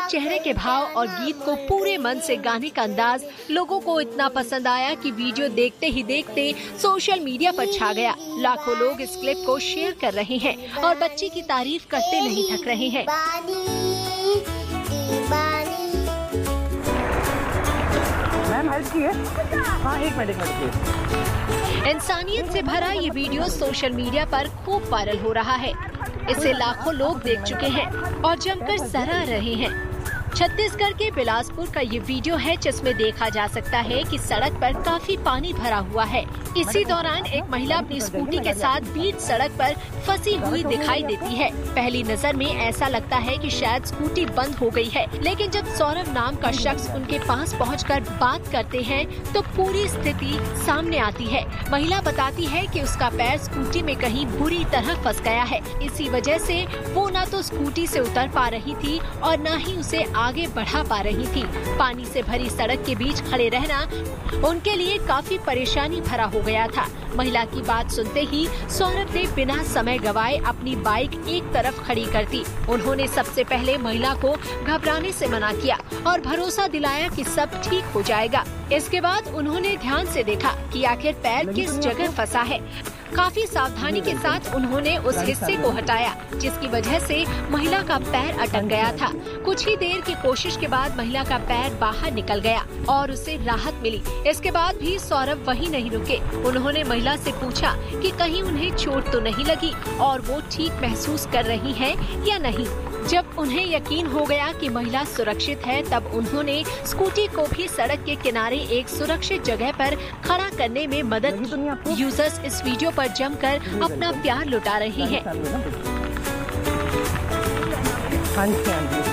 चेहरे के भाव और गीत को पूरे मन से गाने का अंदाज लोगों को इतना पसंद आया कि वीडियो देखते ही देखते सोशल मीडिया पर छा गया। लाखों लोग इस क्लिप को शेयर कर रहे हैं और बच्ची की तारीफ करते नहीं थक रहे हैं। मैम हेल्प की है? हाँ, एक मिनट। इंसानियत से भरा ये वीडियो सोशल मीडिया पर खूब वायरल हो रहा है। इसे लाखों लोग देख चुके हैं और जमकर सराह रहे हैं। छत्तीसगढ़ के बिलासपुर का ये वीडियो है जिसमें देखा जा सकता है कि सड़क पर काफी पानी भरा हुआ है। इसी दौरान एक महिला अपनी स्कूटी के साथ बीच सड़क पर फंसी हुई दिखाई देती है। पहली नजर में ऐसा लगता है कि शायद स्कूटी बंद हो गई है, लेकिन जब सौरभ नाम का शख्स उनके पास पहुंचकर बात करते हैं तो पूरी स्थिति सामने आती है। महिला बताती है कि उसका पैर स्कूटी में कहीं बुरी तरह फंस गया है। इसी वजह से वो न तो स्कूटी से उतर पा रही थी और न ही उसे आगे बढ़ा पा रही थी। पानी से भरी सड़क के बीच खड़े रहना उनके लिए काफी परेशानी भरा हो गया था। महिला की बात सुनते ही सौरभ ने बिना समय गवाए अपनी बाइक एक तरफ खड़ी कर दी। उन्होंने सबसे पहले महिला को घबराने से मना किया और भरोसा दिलाया कि सब ठीक हो जाएगा। इसके बाद उन्होंने ध्यान से देखा कि आखिर पैर किस जगह फंसा है। काफी सावधानी के साथ उन्होंने उस हिस्से को हटाया जिसकी वजह से महिला का पैर अटक गया था। कुछ ही देर की कोशिश के बाद महिला का पैर बाहर निकल गया और उसे राहत मिली। इसके बाद भी सौरभ वहीं नहीं रुके। उन्होंने महिला से पूछा कि कहीं उन्हें चोट तो नहीं लगी और वो ठीक महसूस कर रही है या नहीं। जब उन्हें यकीन हो गया कि महिला सुरक्षित है, तब उन्होंने स्कूटी को भी सड़क के किनारे एक सुरक्षित जगह पर खड़ा करने में मदद की। यूजर्स इस वीडियो पर जमकर अपना प्यार लुटा रहे हैं। हाँ जी, हाँ जी।